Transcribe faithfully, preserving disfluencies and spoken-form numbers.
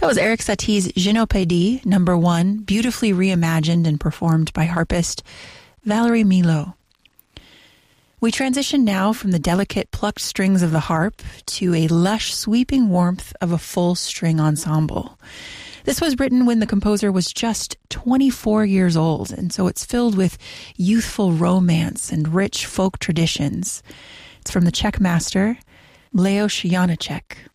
That was Erik Satie's Gynopédie, number one, beautifully reimagined and performed by harpist Valerie Milot. We transition now from the delicate plucked strings of the harp to a lush sweeping warmth of a full string ensemble. This was written when the composer was just twenty-four years old, and so it's filled with youthful romance and rich folk traditions. It's from the Czech master, Leos Janáček.